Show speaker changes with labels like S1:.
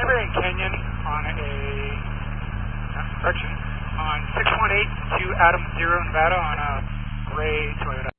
S1: Survey in Canyon on on 618 to Adam 0 Nevada on a gray Toyota.